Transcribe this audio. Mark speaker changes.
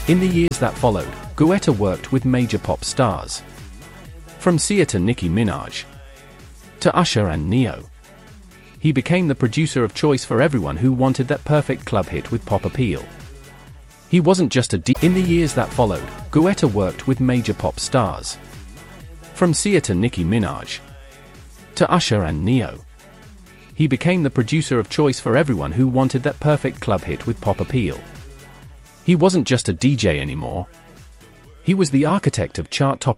Speaker 1: In the years that followed, Guetta worked with major pop stars. From Sia to Nicki Minaj, to Usher and Neo. He became the producer of choice for everyone who wanted that perfect club hit with pop appeal. He wasn't just a DJ. In the years that followed, Guetta worked with major pop stars. From Sia to Nicki Minaj, to Usher and Neo. He became the producer of choice for everyone who wanted that perfect club hit with pop appeal. He wasn't just a DJ anymore. He was the architect of chart-topping